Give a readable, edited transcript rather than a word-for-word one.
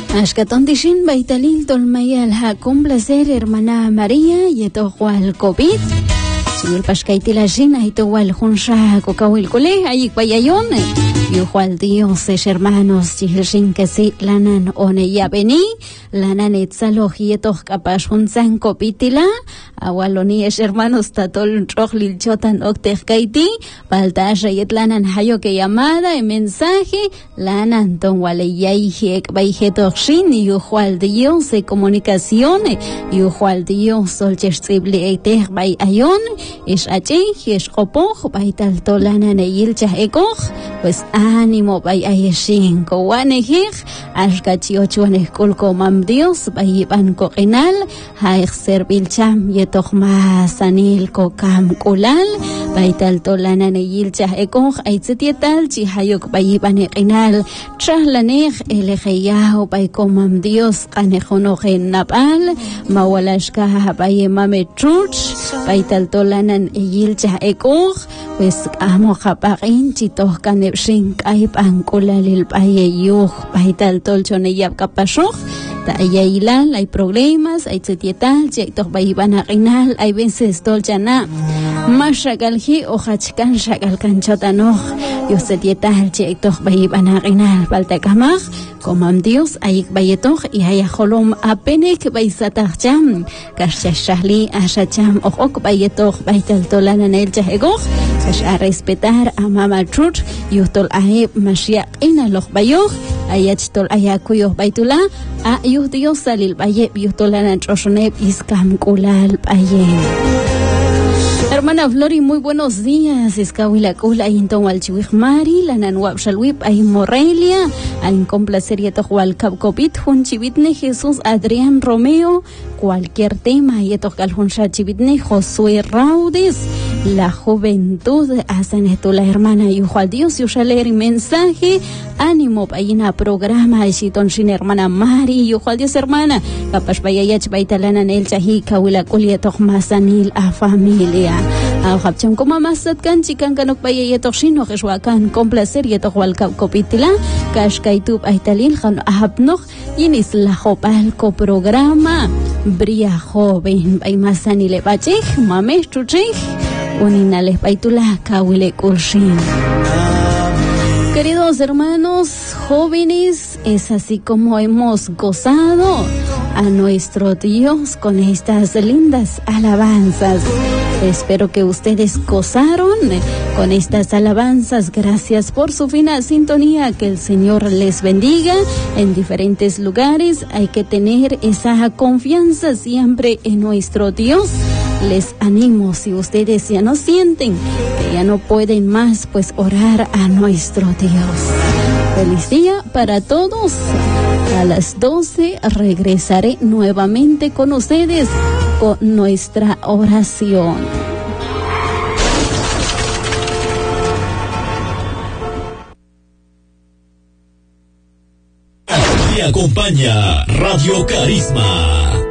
Ashkaton Tishin Baitalil Tolmayal Hakum Placer Hermana María Yetohual COVID. Señor Pascaitila Shina Itohual Hunsha Kokawil Kule Ayik Bayayon. Yuhual Dios hermanos Chihshin Kasi Lanan One Yabeni. Lanan Etzalo Hietoh Kapash Hunsan Kopitila. Awaloni hermanos Tatol Rohlil Chotan Okteh Kaiti. Baltasha Yetlanan Hayoke llamada y mensaje. Lanan Ton Waleyayek Baijeto Shin Yuhual Dios de comunicaciones. Yuhual Dios Solchestrible Eiteh Bay Ayon. Es allí, es Opoch, Baital Tolana Neilcha Ekoch. Pues ánimo Bay Ayeshin Kowanejich. Ashkachiochuan Kulko Mam Dios. Bay Banco Enal. Haig Servilcham Yetoch Masanil Kokam Kulal. Baital Tolana Neilcha Ekoch. Aizetietal Chihayok Bay Banenal. Chahlanech Elejeyao Bay Komam Dios. Kanejonojen Napal. Mawalashka Bay Mame Truch. Baital Tolanan Eyilcha Ekoch. Pues amo Japarin Chitos Kanepshin Kaip Ankulalil Bayeyuch. Baital Tolchoneyab Kapashoch. Tayailal, hay problemas, hay setietal, chectos baibana rinal, hay veces tolchana. Mashagalji o hachkan shagalkan chotanoch. Yo setietal, chectos baibana rinal, baltakamach. Comam Dios, ayik bayetoch y ayajolom apenek baisatacham. Kashashahli ashacham ojok bayetoch baital tolanan el chahegoch. Kash a respetar a mama truth. Yutol ahe mashiach inaloch bayoch. Ayach ayakuyo baitula. A Dios salil baye yutolanan troshoneb iskam kulal baye. Hermana Flori, muy buenos días. Escawila Kula, Inton Walchiwihmari, Lanan Wapshalwip, Ay Morelia, Al complacer Yetohual Capcopit, Junchivitne Jesús Adrián Romeo, cualquier tema, Yetohal Junchivitne Josué Raudes, la juventud, hacen esto la hermana Yuhual Dios, Yushaler mensaje, ánimo, Payina programa, Shiton Shin hermana Mari, Yuhual Dios hermana, Kapash Bayayach Baitalanan El Chahi, Kawila Kulietoh Masanil a familia. Habcham como masat kan chikan kanok bayayetok shino keshwakan complacer yetok walkap kopitila kashkaitub aitalil khan ahabnoch yinis la hopalko programa bria joven bay masanile bachich mame chuchich uninales baitula kawile kulshin. Queridos hermanos jóvenes, es así como hemos gozado a nuestro Dios con estas lindas alabanzas. Espero que ustedes gozaron con estas alabanzas. Gracias por su fina sintonía. Que el Señor les bendiga en diferentes lugares. Hay que tener esa confianza siempre en nuestro Dios. Les animo, si ustedes ya no sienten que ya no pueden más, pues orar a nuestro Dios. Feliz día para todos. A las 12 regresaré nuevamente con ustedes con nuestra oración. Te acompaña Radio Carisma.